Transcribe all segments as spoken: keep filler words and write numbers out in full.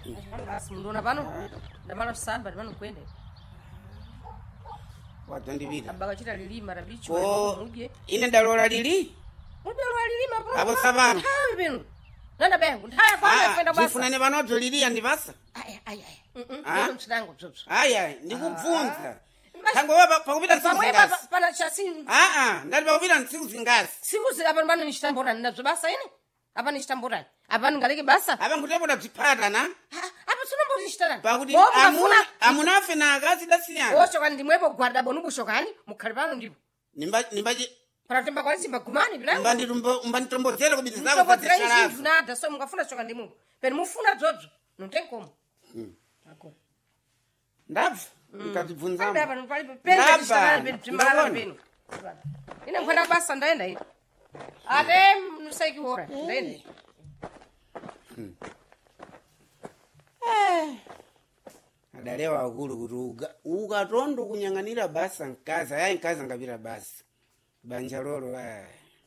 Basi mndona pano ndamala samba ndimano kwende watandipita abakachita lilima rabicho ko muje ine ndalola lili mudalo lilima po abo sabana hawe bino nanda bengu ndaya kwa kwenda basa zifunane panoto lili andipasa ay ay ay mhm msango tsotso aya ndikubvunza tango wewe pakupita siku pamwe zingazi pana chasini ah ah ndali pakupita siku zingazi siku zila pano pano nishitambora ndabzo basa ine apa nishitambora apa ngaleke basa apa ngutepota bzipata na apa sunombo nishitana pakuti amuna amuna afe na akazi dasiyana oshoka ndimwepo gwada bonu bushokani mukhali pano ndipo nimba nimba paratemba kwa zimba gumani bila mba nditumbo mba nditombodzera kubiti zako Mtobo za trai sharafu zivu nada so mukafuna shoka ndimu peni mufuna dzodzo nontenkomo ako ndabva ukatibvunza anda apa nopali pende kishana peni primala peni ine kwenda basa ndaenda ine ate nusaiki hora ndaenda adalewa akulu kuti uga ukatondo kunyang'anira basa nkazi ayayi nkazi angapita basa banja lolo aya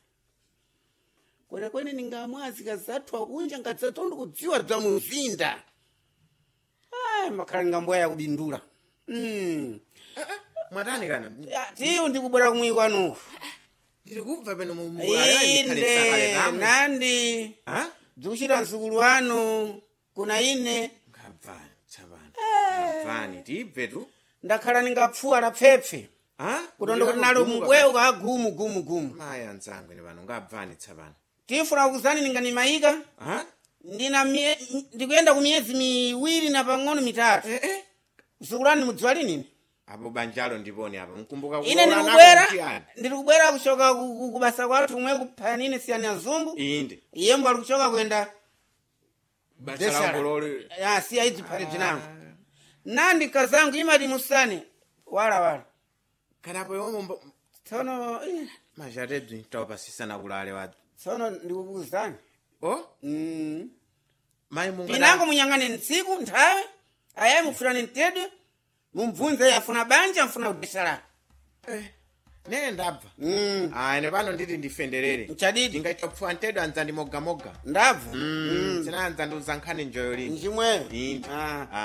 kwene kwene ningamwazika zathu akunja ngadzatondo kudziwa bza mumzinda aya makhala ngambwaya kubindula mm. Mwatani kana? tiyo ndikubwera kumwi kwanuku Ndikubva peno mu inde nandi Ha? dzikuchita msukulu wanu kuna ine Ngabvani tsabana. Ngabvani tibve tu. ndakhala ningapfuwa lapfepfe Ha? kutondo kuti nalo mubwewu ka gumu gumu gumu Maya nzangwe ne bano ngabvani tsabana. tifuna kuzani ninganimayika Ha? ndina mie, ndikuyenda ku miyezi miwiri na pang'ono mitatu Eh eh. msukulani mudziwa linini Apo banjalo ndipone apa. Mkumbuka ine ndikubwera ndikubwera kuchoka ku- ku- kubasa kwathu kumwe kuphanine siyani azumbu Inde. iyembo ali kuchoka kwenda Basala ngolole. ya siya idzi phale bzinango nandi kazangu imati musane wala wala Kanapo yomo tsono eh, majatedzi tawapasisana kulale wa. tsono ndikukuzani Oh? mm. Mai munga. pinango munyang'ane ntsiku nthawe ayayi mufulani mtedwe mumvunze afuna banja mfuna udesala Eh. Ne ndabva. mm. Ah, ne pano nditi ndifenderere. Mchadidi Ndingaita kupfuwa ntedo anza ndi moga moga. ndabva Mm. Sina anza nduzankhani njoyo lini. njimweyo Inde. ah. Ah.